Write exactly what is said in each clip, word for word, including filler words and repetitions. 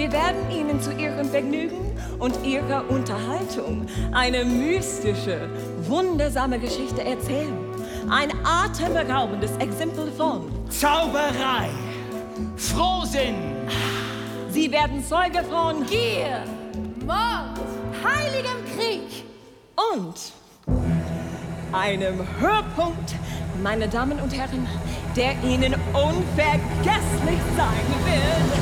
Wir werden Ihnen zu Ihrem Vergnügen und Ihrer Unterhaltung eine mystische, wundersame Geschichte erzählen. Ein atemberaubendes Exempel von Zauberei, Frohsinn. Sie werden Zeuge von Gier, Mord, heiligem Krieg und einem Höhepunkt, meine Damen und Herren, der Ihnen unvergesslich sein wird.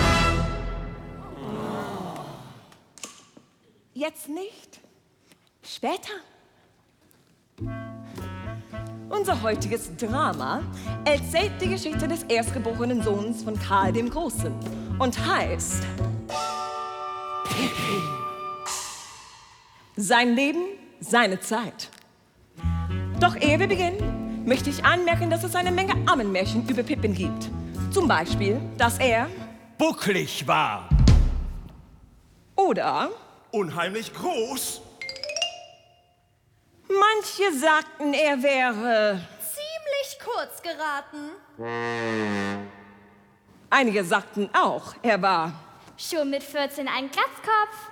Jetzt nicht, später. Unser heutiges Drama erzählt die Geschichte des erstgeborenen Sohns von Karl dem Großen und heißt Pippin. Sein Leben, seine Zeit. Doch ehe wir beginnen, möchte ich anmerken, dass es eine Menge Ammenmärchen über Pippin gibt. Zum Beispiel, dass er bucklig war. Oder unheimlich groß. Manche sagten, er wäre ziemlich kurz geraten. Einige sagten auch, er war schon mit vierzehn ein Glatzkopf.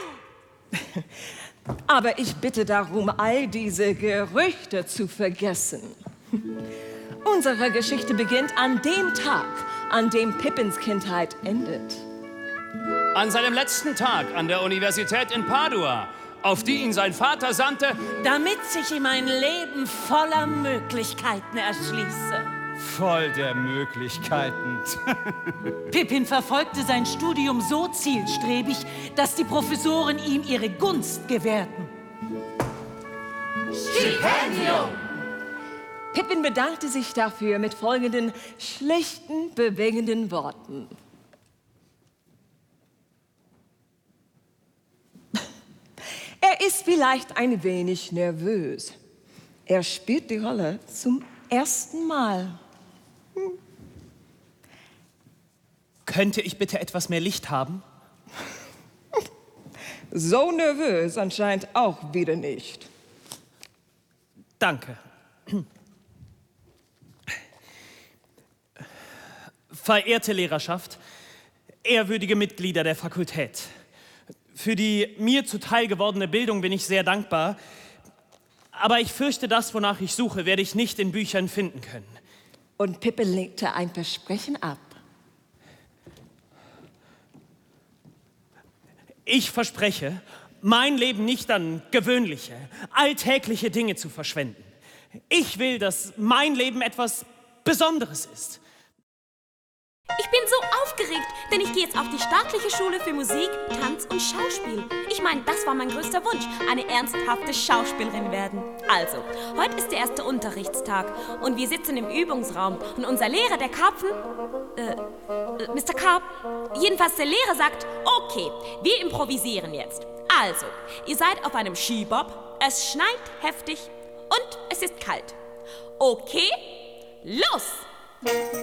Aber ich bitte darum, all diese Gerüchte zu vergessen. Unsere Geschichte beginnt an dem Tag, an dem Pippins Kindheit endet. An seinem letzten Tag an der Universität in Padua, auf die ihn sein Vater sandte, damit sich ihm ein Leben voller Möglichkeiten erschließe. voll der Möglichkeiten. Pippin verfolgte sein Studium so zielstrebig, dass die Professoren ihm ihre Gunst gewährten. Stipendium! Pippin bedankte sich dafür mit folgenden schlichten, bewegenden Worten. Er ist vielleicht ein wenig nervös. Er spielt die Rolle zum ersten Mal. Hm. Könnte ich bitte etwas mehr Licht haben? So nervös anscheinend auch wieder nicht. Danke. Verehrte Lehrerschaft, ehrwürdige Mitglieder der Fakultät, für die mir zuteil gewordene Bildung bin ich sehr dankbar, aber ich fürchte, das, wonach ich suche, werde ich nicht in Büchern finden können. Und Pippin legte ein Versprechen ab. Ich verspreche, mein Leben nicht an gewöhnliche, alltägliche Dinge zu verschwenden. Ich will, dass mein Leben etwas Besonderes ist. Ich bin so aufgeregt, denn ich gehe jetzt auf die staatliche Schule für Musik, Tanz und Schauspiel. Ich meine, das war mein größter Wunsch, eine ernsthafte Schauspielerin werden. Also, heute ist der erste Unterrichtstag und wir sitzen im Übungsraum und unser Lehrer, der Karpfen, äh, äh, Mister Karp, jedenfalls der Lehrer sagt, okay, wir improvisieren jetzt. Also, ihr seid auf einem Skibob, es schneit heftig und es ist kalt. Okay, los!